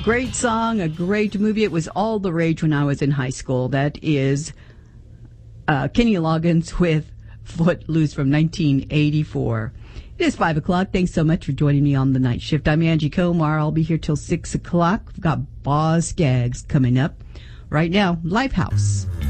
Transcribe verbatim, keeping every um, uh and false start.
great song, a great movie. It was all the rage when I was in high school. That is uh, Kenny Loggins with Footloose from nineteen eighty-four. It is five o'clock. Thanks so much for joining me on the night shift. I'm Angie Comar. I'll be here till six o'clock. We've got Boz Scaggs coming up right now. Lifehouse.